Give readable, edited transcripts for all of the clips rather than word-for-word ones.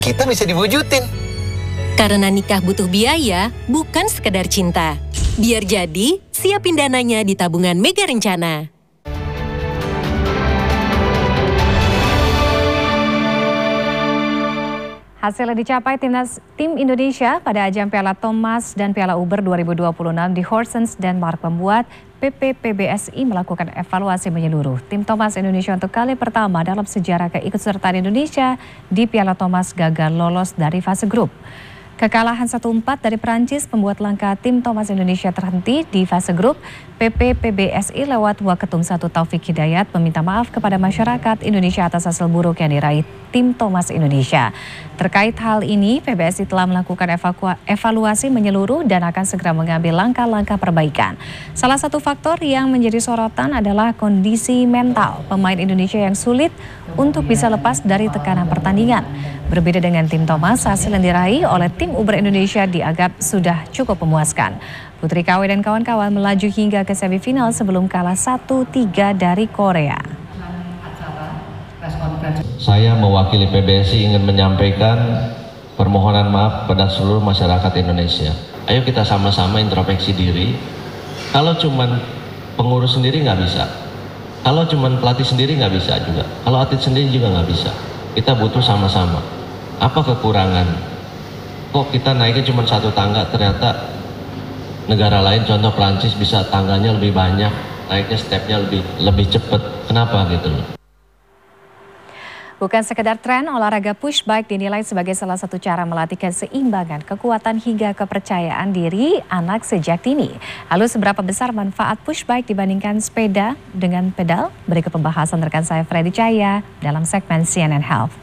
kita bisa diwujudin. Karena nikah butuh biaya, bukan sekedar cinta. Biar jadi, siapin dananya di tabungan Mega Rencana. Hasil yang dicapai tim Indonesia pada ajang Piala Thomas dan Piala Uber 2026 di Horsens, Denmark membuat PPPBSI melakukan evaluasi menyeluruh. Tim Thomas Indonesia untuk kali pertama dalam sejarah keikutsertaan Indonesia di Piala Thomas gagal lolos dari fase grup. Kekalahan 1-4 dari Perancis membuat langkah tim Thomas Indonesia terhenti di fase grup. PPPBSI lewat Waketum 1 Taufik Hidayat meminta maaf kepada masyarakat Indonesia atas hasil buruk yang diraih tim Thomas Indonesia. Terkait hal ini, PBSI telah melakukan evaluasi menyeluruh dan akan segera mengambil langkah-langkah perbaikan. Salah satu faktor yang menjadi sorotan adalah kondisi mental pemain Indonesia yang sulit untuk bisa lepas dari tekanan pertandingan. Berbeda dengan tim Thomas, hasil yang diraih oleh tim Uber Indonesia dianggap sudah cukup memuaskan. Putri KW dan kawan-kawan melaju hingga ke semifinal sebelum kalah 1-3 dari Korea. Saya mewakili PBSI ingin menyampaikan permohonan maaf kepada seluruh masyarakat Indonesia. Ayo kita sama-sama introspeksi diri. Kalau cuman pengurus sendiri nggak bisa. Kalau cuman pelatih sendiri nggak bisa juga. Kalau atlet sendiri juga nggak bisa. Kita butuh sama-sama. Apa kekurangan? Kok kita naiknya cuma satu tangga, ternyata negara lain contoh Prancis bisa tangganya lebih banyak, naiknya stepnya lebih cepat. Kenapa gitu loh? Bukan sekedar tren, olahraga push bike dinilai sebagai salah satu cara melatih keseimbangan, kekuatan hingga kepercayaan diri anak sejak dini. Lalu seberapa besar manfaat push bike dibandingkan sepeda dengan pedal? Berikut pembahasan rekan saya Freddy Cahya dalam segmen CNN Health.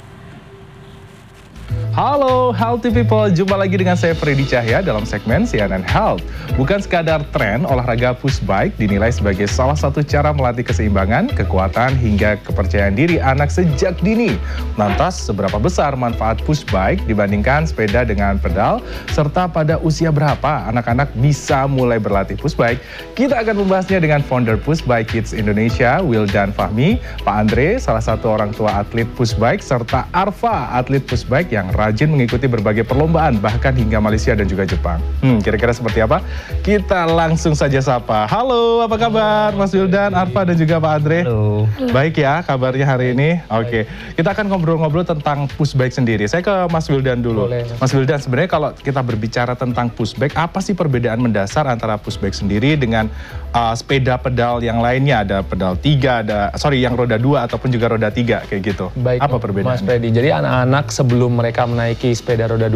Halo Healthy People, jumpa lagi dengan saya Freddy Cahya dalam segmen CNN Health. Bukan sekadar tren, olahraga push bike dinilai sebagai salah satu cara melatih keseimbangan, kekuatan hingga kepercayaan diri anak sejak dini. Lantas, seberapa besar manfaat push bike dibandingkan sepeda dengan pedal? Serta pada usia berapa anak-anak bisa mulai berlatih push bike? Kita akan membahasnya dengan founder Push Bike Kids Indonesia, Wildan Fahmi, Pak Andre, salah satu orang tua atlet push bike, serta Arfa, atlet push bike yang rajin mengikuti berbagai perlombaan bahkan hingga Malaysia dan juga Jepang. Kira-kira seperti apa? Kita langsung saja sapa. Halo, apa kabar Mas Wildan, Arfa dan juga Pak Andre? Halo. Baik ya kabarnya hari ini? Oke. Kita akan ngobrol-ngobrol tentang push bike sendiri. Saya ke Mas Wildan dulu. Boleh. Mas Wildan, sebenarnya kalau kita berbicara tentang push bike, apa sih perbedaan mendasar antara push bike sendiri dengan sepeda pedal yang lainnya? Ada pedal 3, yang roda 2 ataupun juga roda 3 kayak gitu. Baik, apa perbedaannya? Mas Freddy. Jadi anak-anak sebelum mereka menaiki sepeda roda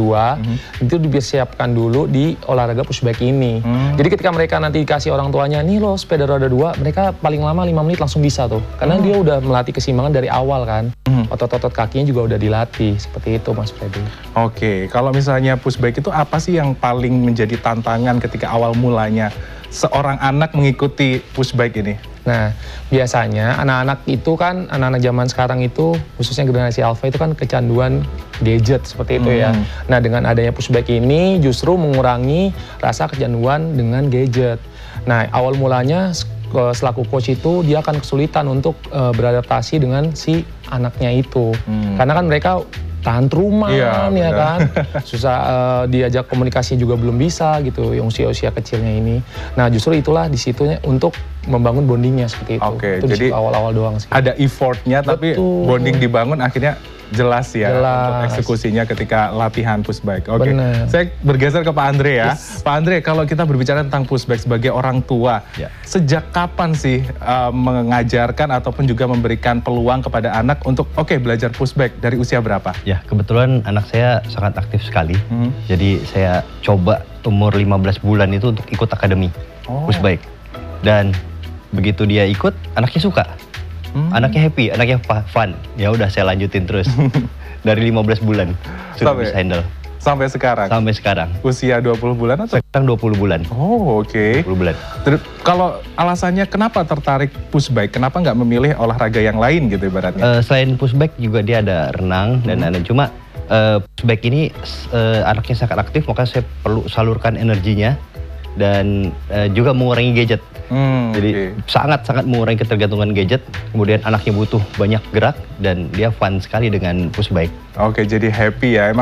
2 itu dipersiapkan dulu di olahraga push bike ini. Jadi ketika mereka nanti dikasih orang tuanya, nih loh sepeda roda 2, mereka paling lama 5 menit langsung bisa tuh. Karena dia udah melatih keseimbangan dari awal kan. Otot-otot kakinya juga udah dilatih. Seperti itu Mas Freddy. Oke, kalau misalnya push bike itu apa sih yang paling menjadi tantangan ketika awal mulanya seorang anak mengikuti push bike ini? Nah, biasanya anak-anak itu kan, anak-anak zaman sekarang itu, khususnya generasi Alpha itu kan kecanduan gadget seperti itu ya. Nah, dengan adanya push bike ini justru mengurangi rasa kecanduan dengan gadget. Nah, awal mulanya selaku coach itu dia akan kesulitan untuk beradaptasi dengan si anaknya itu. Karena kan mereka tantruman ya kan, susah diajak komunikasi juga belum bisa gitu, yang usia-usia kecilnya ini. Nah justru itulah disitunya untuk membangun bondingnya seperti itu. Oke, itu jadi awal-awal doang sih. Ada effortnya tapi bonding dibangun akhirnya jelas ya untuk eksekusinya ketika latihan push bike. Oke, saya bergeser ke Pak Andre ya. Pak Andre, kalau kita berbicara tentang push bike sebagai orang tua, sejak kapan sih mengajarkan ataupun juga memberikan peluang kepada anak untuk belajar push bike, dari usia berapa? Ya, kebetulan anak saya sangat aktif sekali. Jadi saya coba umur 15 bulan itu untuk ikut akademi push bike. Dan begitu dia ikut, anaknya suka. Anaknya happy, anaknya fun. Ya udah saya lanjutin terus. Dari 15 bulan sudah bisa handle. Sampai sekarang? Sampai sekarang. Usia 20 bulan atau? Sekarang 20 bulan. Oh, oke. 20 bulan. Kalau alasannya kenapa tertarik push bike? Kenapa nggak memilih olahraga yang lain gitu ibaratnya? Selain push bike juga dia ada renang dan ada. Cuma push bike ini anaknya sangat aktif, maka saya perlu salurkan energinya dan juga mengurangi gadget. Jadi sangat-sangat mengurangi ketergantungan gadget. Kemudian anaknya butuh banyak gerak dan dia fun sekali dengan push bike. Oke, jadi happy ya.